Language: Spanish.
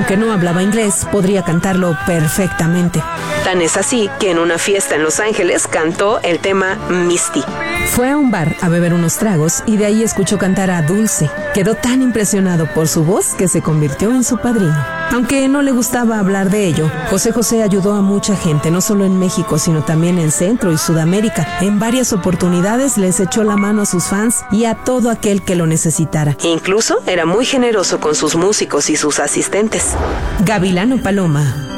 aunque no hablaba inglés, podría cantarlo perfectamente. Tan es así que en una fiesta en Los Ángeles cantó el tema Misty. Fue a un bar a beber unos tragos y de ahí escuchó cantar a Dulce. Quedó tan impresionado por su voz que se convirtió en su padrino. Aunque no le gustaba hablar de ello, José José ayudó a mucha gente, no solo en México, sino también en Centro y Sudamérica. En varias oportunidades les echó la mano a sus fans y a todo aquel que lo necesitara. Incluso era muy generoso con sus músicos y sus asistentes. Gavilano Paloma.